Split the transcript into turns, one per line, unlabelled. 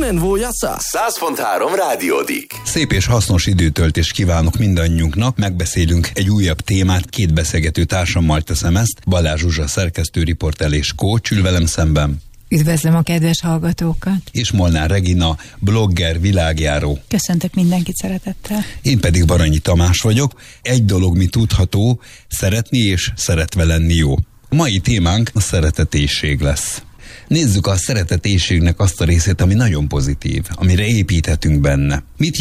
men voi jassa.
100.3 Rádiódik.
Szép és hasznos időtöltést kívánok mindannyiunknak. Megbeszélünk egy újabb témát, két beszélgető társammal teszem ezt. Balázs Zsuzsa szerkesztő, riporter és coach ül velem szemben.
Üdvözlöm a kedves hallgatókat.
És Molnár Regina, blogger, világjáró.
Köszöntök mindenkit szeretettel.
Én pedig Baranyi Tamás vagyok. Egy dolog mi tudható, szeretni és szeretve lenni jó. A mai témánk a szeretetésség lesz. Nézzük a szeretetészségnek azt a részét, ami nagyon pozitív, amire építhetünk benne. Mit